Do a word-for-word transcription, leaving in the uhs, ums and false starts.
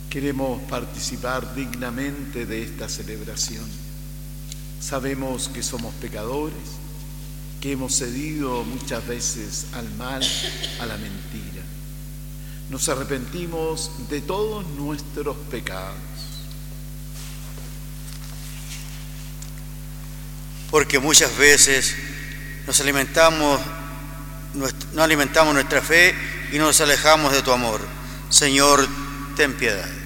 Queremos participar dignamente de esta celebración. Sabemos que somos pecadores, que hemos cedido muchas veces al mal, a la mentira. Nos arrepentimos de todos nuestros pecados. Porque muchas veces nos alimentamos, no alimentamos nuestra fe y nos alejamos de tu amor. Señor, ten piedad.